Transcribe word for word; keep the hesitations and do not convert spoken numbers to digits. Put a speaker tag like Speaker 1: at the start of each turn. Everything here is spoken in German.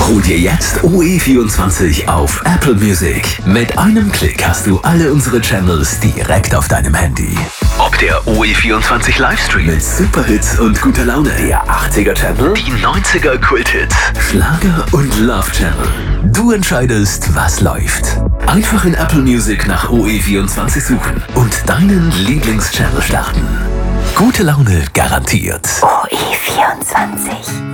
Speaker 1: Hol dir jetzt O E vierundzwanzig auf Apple Music. Mit einem Klick hast du alle unsere Channels direkt auf deinem Handy. Ob der O E vierundzwanzig Livestream mit Superhits und guter Laune, der achtziger Channel, die neunziger Kulthits, Schlager und Love Channel. Du entscheidest, was läuft. Einfach in Apple Music nach O E vierundzwanzig suchen und deinen Lieblingschannel starten. Gute Laune garantiert.
Speaker 2: O E vierundzwanzig.